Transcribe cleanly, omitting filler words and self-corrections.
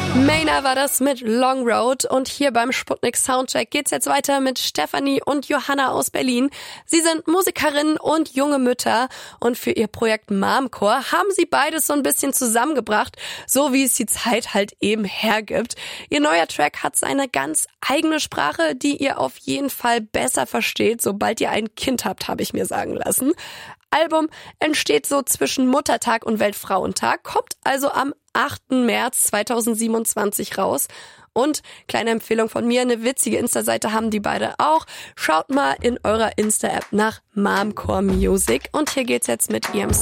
Maina war das mit Long Road und hier beim Sputnik Soundcheck geht's jetzt weiter mit Stefanie und Johanna aus Berlin. Sie sind Musikerinnen und junge Mütter und für ihr Projekt Momcore haben sie beides so ein bisschen zusammengebracht, so wie es die Zeit halt eben hergibt. Ihr neuer Track hat seine ganz eigene Sprache, die ihr auf jeden Fall besser versteht, sobald ihr ein Kind habt, habe ich mir sagen lassen. Album entsteht so zwischen Muttertag und Weltfrauentag, kommt also am 8. März 2027 raus. Und, kleine Empfehlung von mir, eine witzige Insta-Seite haben die beide auch. Schaut mal in eurer Insta-App nach Momcore Music. Und hier geht's jetzt mit ihrem